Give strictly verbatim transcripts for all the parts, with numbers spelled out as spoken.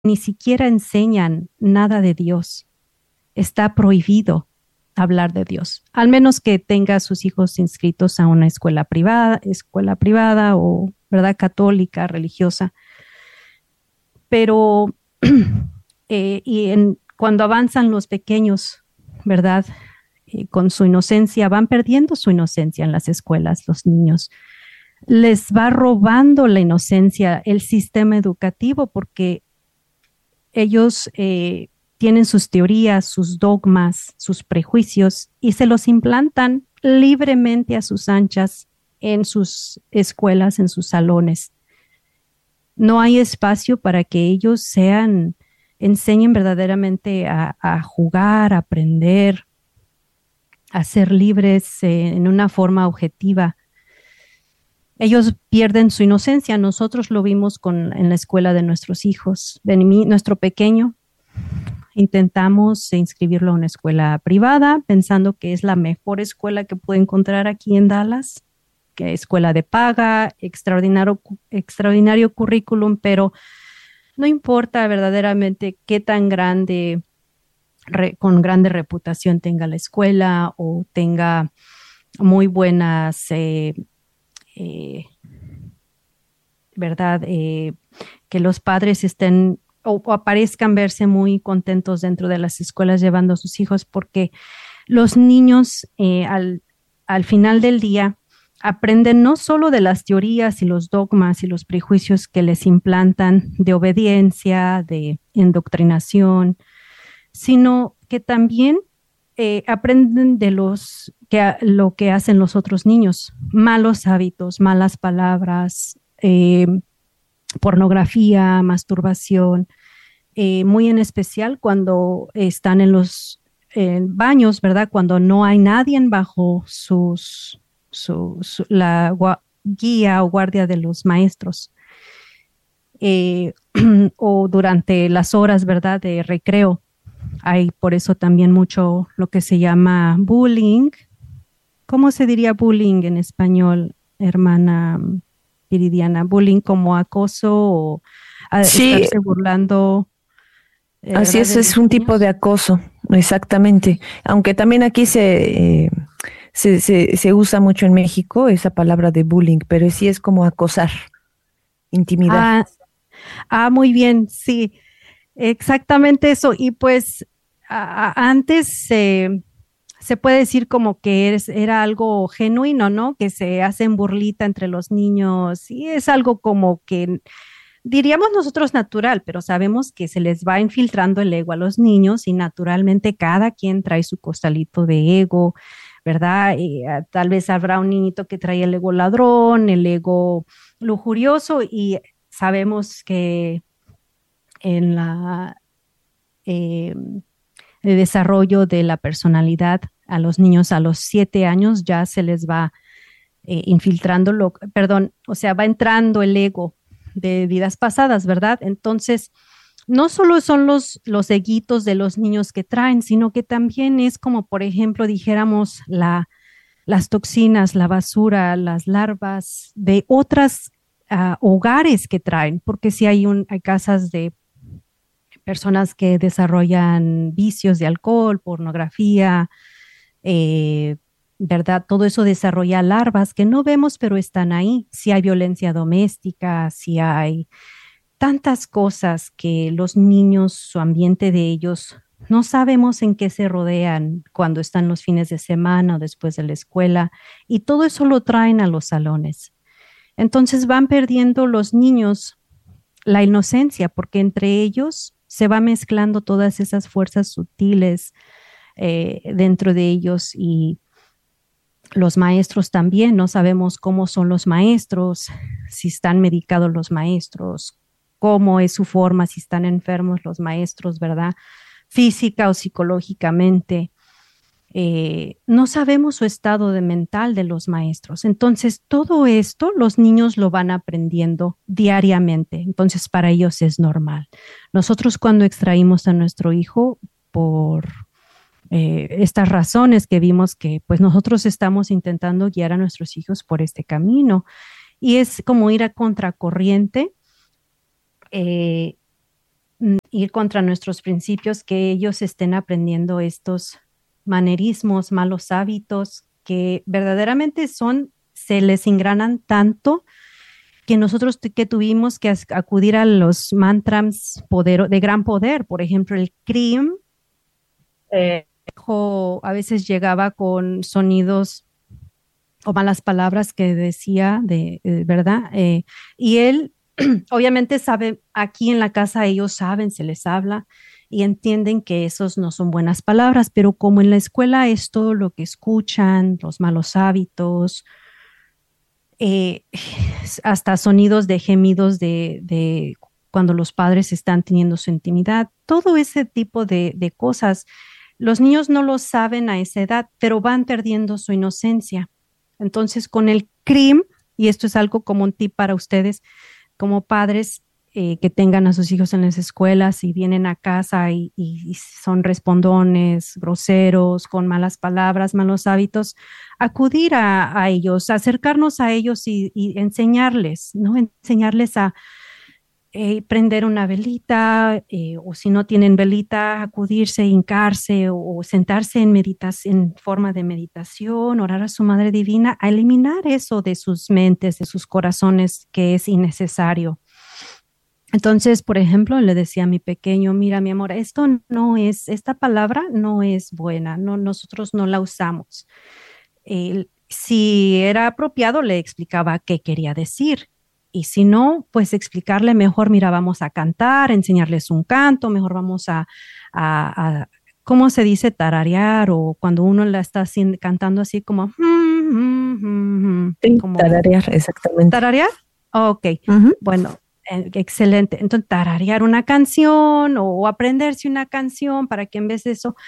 ni siquiera enseñan nada de Dios. Está prohibido hablar de Dios, al menos que tenga a sus hijos inscritos a una escuela privada, escuela privada o, ¿verdad?, católica, religiosa. Pero eh, y en, cuando avanzan los pequeños, ¿verdad?, eh, con su inocencia, van perdiendo su inocencia en las escuelas, los niños. Les va robando la inocencia el sistema educativo porque ellos eh, tienen sus teorías, sus dogmas, sus prejuicios y se los implantan libremente a sus anchas en sus escuelas, en sus salones. No hay espacio para que ellos sean, enseñen verdaderamente a, a jugar, a aprender, a ser libres eh, en una forma objetiva. Ellos pierden su inocencia. Nosotros lo vimos con, en la escuela de nuestros hijos. De mi, nuestro pequeño, intentamos inscribirlo a una escuela privada, pensando que es la mejor escuela que puede encontrar aquí en Dallas, que es escuela de paga, extraordinario, extraordinario currículum, pero no importa verdaderamente qué tan grande, re, con grande reputación tenga la escuela o tenga muy buenas... Eh, Eh, ¿verdad? Eh, que los padres estén o, o aparezcan verse muy contentos dentro de las escuelas llevando a sus hijos, porque los niños eh, al, al final del día aprenden no solo de las teorías y los dogmas y los prejuicios que les implantan de obediencia, de indoctrinación, sino que también eh, aprenden de los que lo que hacen los otros niños, malos hábitos, malas palabras, eh, pornografía, masturbación, eh, muy en especial cuando están en los eh, baños, ¿verdad? Cuando no hay nadie bajo sus, su, su, la guía o guardia de los maestros. Eh, o durante las horas, ¿verdad?, de recreo. Hay por eso también mucho lo que se llama bullying. ¿Cómo se diría bullying en español, hermana Viridiana? Bullying como acoso o a Sí, estarse burlando, eh, así ¿verdad?, es, de es los un tipo de niños. acoso, exactamente. Aunque también aquí se, eh, se, se, se usa mucho en México esa palabra de bullying, pero sí es como acosar, intimidar. Ah, ah, muy bien, sí, exactamente eso. Y pues a- a- antes eh, se puede decir como que es, era algo genuino, ¿no? Que se hacen burlita entre los niños y es algo como que diríamos nosotros natural, pero sabemos que se les va infiltrando el ego a los niños y naturalmente cada quien trae su costalito de ego, ¿verdad? Y, uh, tal vez habrá un niñito que trae el ego ladrón, el ego lujurioso y sabemos que en la eh, el desarrollo de la personalidad a los niños a los siete años ya se les va eh, infiltrando, lo, perdón, o sea, va entrando el ego de vidas pasadas, ¿verdad? Entonces, no solo son los, los eguitos de los niños que traen, sino que también es como, por ejemplo, dijéramos, la, las toxinas, la basura, las larvas de otras uh, hogares que traen, porque si hay, un, hay casas de personas que desarrollan vicios de alcohol, pornografía, eh, ¿verdad? Todo eso desarrolla larvas que no vemos, pero están ahí. Si hay violencia doméstica, si hay tantas cosas que los niños, su ambiente de ellos, no sabemos en qué se rodean cuando están los fines de semana o después de la escuela, y todo eso lo traen a los salones. Entonces van perdiendo los niños la inocencia, porque entre ellos se va mezclando todas esas fuerzas sutiles eh, dentro de ellos y los maestros también, no sabemos cómo son los maestros, si están medicados los maestros, cómo es su forma, si están enfermos los maestros, ¿verdad? Física o psicológicamente. Eh, no sabemos su estado de mental de los maestros. Entonces, todo esto los niños lo van aprendiendo diariamente. Entonces, para ellos es normal. Nosotros cuando extraímos a nuestro hijo por eh, estas razones que vimos que pues nosotros estamos intentando guiar a nuestros hijos por este camino y es como ir a contracorriente. Eh, mm, ir contra nuestros principios, que ellos estén aprendiendo estos manerismos, malos hábitos que verdaderamente son, se les engranan tanto que nosotros tu- que tuvimos que as- acudir a los mantras poder, de gran poder. Por ejemplo, el Krim eh, jo- a veces llegaba con sonidos o malas palabras que decía, de, eh, ¿verdad? Eh, y él obviamente sabe, aquí en la casa ellos saben, se les habla y entienden que esos no son buenas palabras, pero como en la escuela es todo lo que escuchan, los malos hábitos, eh, hasta sonidos de gemidos de, de cuando los padres están teniendo su intimidad, todo ese tipo de, de cosas. Los niños no lo saben a esa edad, pero van perdiendo su inocencia. Entonces, con el CRIM, y esto es algo como un tip para ustedes, como padres eh, que tengan a sus hijos en las escuelas y vienen a casa y, y- y son respondones, groseros, con malas palabras, malos hábitos, acudir a, a ellos, acercarnos a ellos y, y enseñarles, ¿no? Enseñarles a eh, prender una velita, eh, o si no tienen velita, acudirse, hincarse o, o sentarse en, meditas en forma de meditación, orar a su Madre Divina, a eliminar eso de sus mentes, de sus corazones que es innecesario. Entonces, por ejemplo, le decía a mi pequeño, mira, mi amor, esto no es, esta palabra no es buena, no, nosotros no la usamos. Él, si era apropiado, le explicaba qué quería decir. Y si no, pues explicarle mejor, mira, vamos a cantar, enseñarles un canto, mejor vamos a, a, a ¿cómo se dice? Tararear, o cuando uno la está así, cantando así como, mm, mm, mm, mm, Sí, como tararear, exactamente. tararear. Ok, Ujú. bueno, eh, excelente. Entonces, tararear una canción o aprenderse una canción para que en vez de eso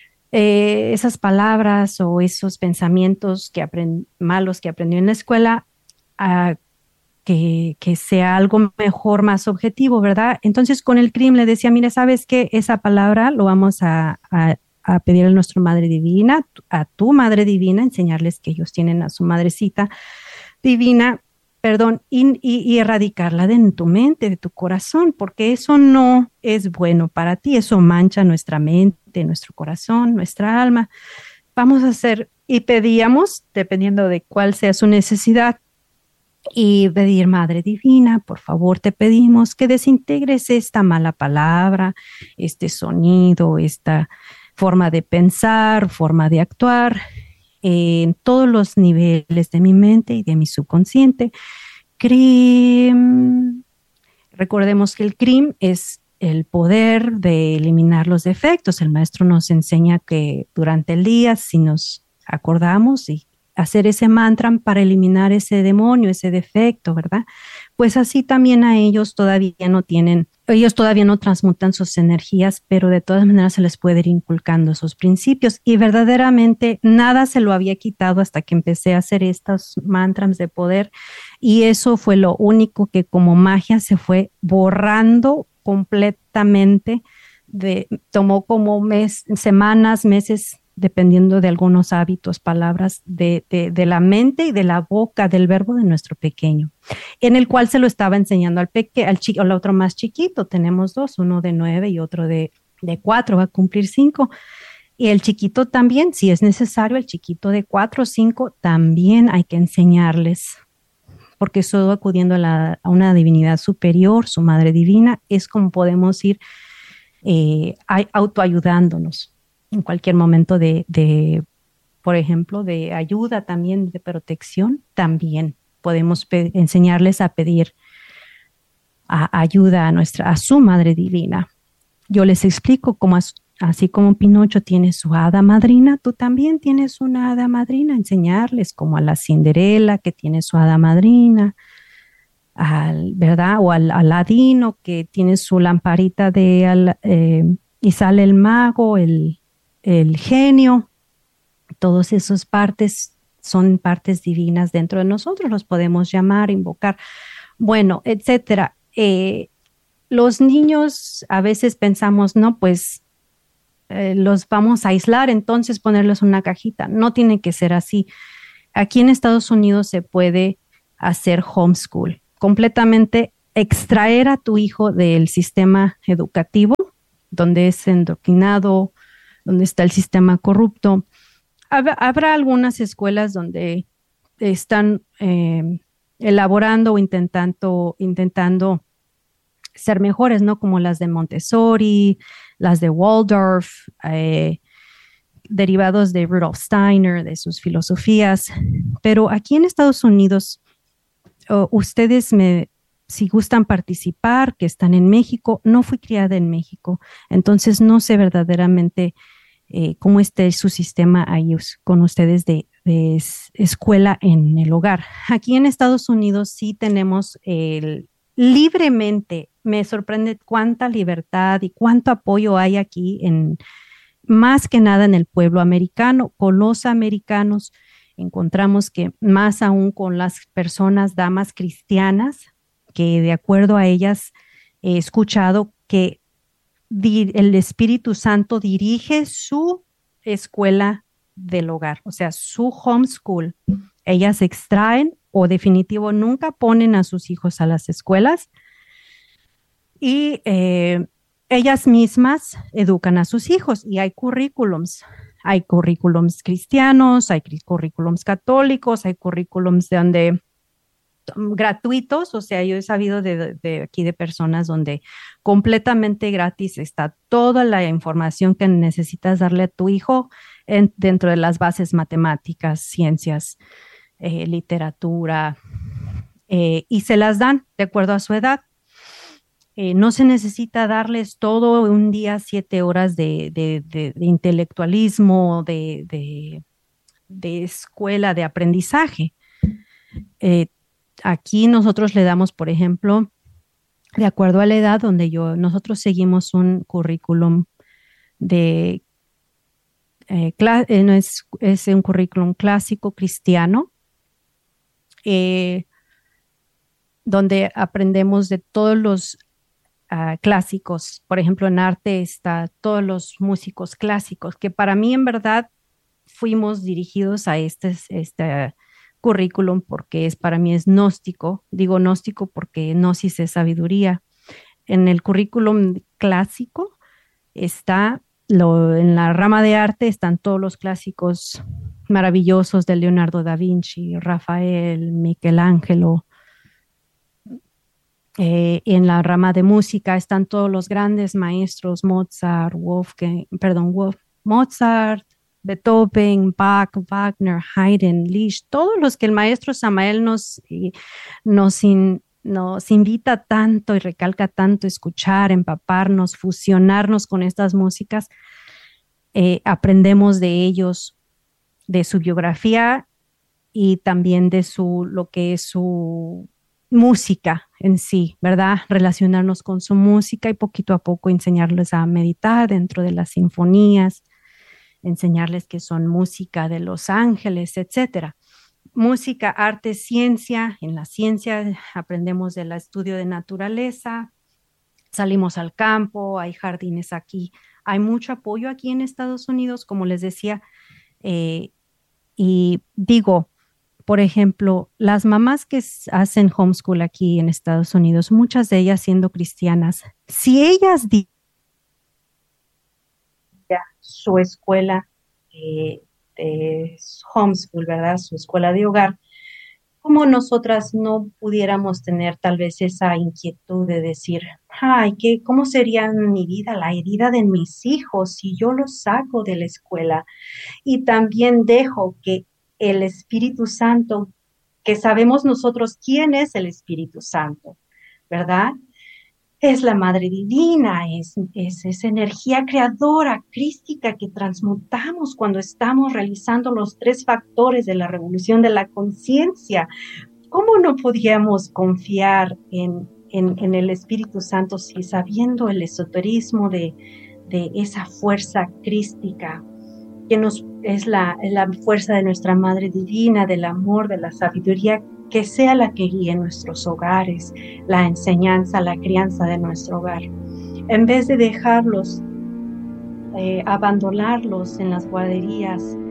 eh, esas palabras o esos pensamientos que aprend- malos que aprendió en la escuela, ah, que, que sea algo mejor, más objetivo, ¿verdad? Entonces con el CRIM le decía, mire, ¿sabes qué? Esa palabra lo vamos a, a, a pedir a nuestra Madre Divina, a tu Madre Divina, enseñarles que ellos tienen a su madrecita divina, perdón, y, y, y erradicarla de tu mente, de tu corazón, porque eso no es bueno para ti, eso mancha nuestra mente, nuestro corazón, nuestra alma. Vamos a hacer, y pedíamos, dependiendo de cuál sea su necesidad, y pedir, Madre Divina, por favor, te pedimos que desintegres esta mala palabra, este sonido, esta forma de pensar, forma de actuar, en todos los niveles de mi mente y de mi subconsciente. CRIM. Recordemos que el CRIM es el poder de eliminar los defectos. El maestro nos enseña que durante el día, si nos acordamos y hacer ese mantra para eliminar ese demonio, ese defecto, ¿verdad? Pues así también a ellos todavía no tienen, ellos todavía no transmutan sus energías, pero de todas maneras se les puede ir inculcando esos principios. Y verdaderamente nada se lo había quitado hasta que empecé a hacer estos mantras de poder. Y eso fue lo único que como magia se fue borrando completamente. De, tomó como mes, semanas, meses, dependiendo de algunos hábitos, palabras de, de, de la mente y de la boca, del verbo de nuestro pequeño, en el cual se lo estaba enseñando al pequeño, al, chico, al otro más chiquito. Tenemos dos, uno de nueve y otro de, de cuatro, va a cumplir cinco. Y el chiquito también, si es necesario, el chiquito de cuatro o cinco, también hay que enseñarles, porque solo acudiendo a, la, a una divinidad superior, su Madre Divina, es como podemos ir eh, autoayudándonos en cualquier momento de, de, por ejemplo, de ayuda también, de protección, también podemos enseñarles a pedir a, ayuda a nuestra, a su Madre Divina. Yo les explico cómo, así como Pinocho tiene su hada madrina, tú también tienes una hada madrina, enseñarles como a la Cinderela que tiene su hada madrina, al, ¿verdad? O al Aladino que tiene su lamparita de al, eh, y sale el mago, el, el genio. Todas esas partes son partes divinas dentro de nosotros, los podemos llamar, invocar, bueno, etcétera. Eh, los niños a veces pensamos, no, pues eh, los vamos a aislar, entonces ponerlos en una cajita. No tiene que ser así. Aquí en Estados Unidos se puede hacer homeschool completamente extraer a tu hijo del sistema educativo, donde es endoctrinado, donde está el sistema corrupto. Hab- Habrá algunas escuelas donde están eh, elaborando o intentando, intentando ser mejores, ¿no? Como las de Montessori, las de Waldorf, eh, derivados de Rudolf Steiner, de sus filosofías. Pero aquí en Estados Unidos, uh, ustedes me, si gustan participar, que están en México, no fui criada en México, entonces no sé verdaderamente eh, cómo esté su sistema ahí con ustedes de, de es, escuela en el hogar. Aquí en Estados Unidos sí tenemos el libremente, me sorprende cuánta libertad y cuánto apoyo hay aquí en más que nada en el pueblo americano, con los americanos. Encontramos que más aún con las personas, damas cristianas, que de acuerdo a ellas he escuchado que di- el Espíritu Santo dirige su escuela del hogar, o sea, su homeschool. Ellas extraen o definitivo nunca ponen a sus hijos a las escuelas y eh, ellas mismas educan a sus hijos y hay currículums. Hay currículums cristianos, hay cri- currículums católicos, hay currículums de donde mm, gratuitos, o sea, yo he sabido de, de aquí de personas donde completamente gratis está toda la información que necesitas darle a tu hijo en- dentro de las bases matemáticas, ciencias, eh, literatura, eh, y se las dan de acuerdo a su edad. Eh, no se necesita darles todo un día, siete horas de, de- de- de intelectualismo, de, de- de escuela, de aprendizaje. Eh, Aquí nosotros le damos, por ejemplo, de acuerdo a la edad donde yo, nosotros seguimos un currículum de, eh, cla- eh, no es, es un currículum clásico cristiano, eh, donde aprendemos de todos los uh, clásicos. Por ejemplo, en arte está todos los músicos clásicos, que para mí en verdad fuimos dirigidos a este, este currículum porque es para mí es gnóstico. Digo gnóstico porque gnosis es sabiduría. En el currículum clásico está, lo, en la rama de arte están todos los clásicos maravillosos de Leonardo da Vinci, Rafael, Michelangelo. Eh, en la rama de música están todos los grandes maestros, Mozart, Wolfgang, perdón, Wolf, Mozart, Beethoven, Bach, Wagner, Haydn, Liszt, todos los que el maestro Samael nos, eh, nos, in, nos invita tanto y recalca tanto escuchar, empaparnos, fusionarnos con estas músicas, eh, aprendemos de ellos, de su biografía y también de su, lo que es su música en sí, ¿verdad? Relacionarnos con su música y poquito a poco enseñarles a meditar dentro de las sinfonías, enseñarles que son música de Los Ángeles, etcétera. Música, arte, ciencia. En la ciencia aprendemos del estudio de naturaleza, salimos al campo, hay jardines aquí, hay mucho apoyo aquí en Estados Unidos, como les decía, eh, y digo, por ejemplo, las mamás que s- hacen homeschool aquí en Estados Unidos, muchas de ellas siendo cristianas, si ellas di su escuela eh, de homeschool, ¿verdad? Su escuela de hogar, como nosotras no pudiéramos tener tal vez esa inquietud de decir, ay, ¿qué, cómo sería mi vida, la herida de mis hijos si yo los saco de la escuela? Y también dejo que el Espíritu Santo, que sabemos nosotros quién es el Espíritu Santo, ¿verdad? Es la Madre Divina, es, es esa energía creadora, crística que transmutamos cuando estamos realizando los tres factores de la revolución de la conciencia. ¿Cómo no podíamos confiar en, en, en el Espíritu Santo si sabiendo el esoterismo de, de esa fuerza crística que nos, es la, la fuerza de nuestra Madre Divina, del amor, de la sabiduría, que sea la que guíe nuestros hogares, la enseñanza, la crianza de nuestro hogar, en vez de dejarlos, eh, abandonarlos en las guarderías